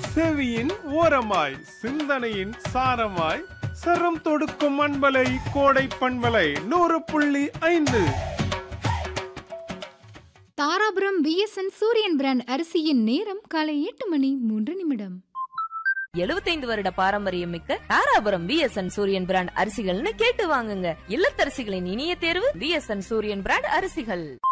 செவியின் ஓரமாய் சிந்தனையின் சாரமாய் சரம் தொடுக்கும் அன்பலை கோடை பண்பலை 100.5. தாராபுரம் விஎஸ்என் சூரியன் பிராண்ட் அரிசியின் நேரம் காலை 8:03. 75 வருட பாரம்பரியம் மிக்க தாராபுரம் விஎஸ்என் சூரியன் பிராண்ட் அரிசிகள்னு கேட்டு வாங்குங்க. இல்லத்தரசிகளின் இனிய தேர்வு விஎஸ்என் சூரியன் பிராண்ட் அரிசிகள்.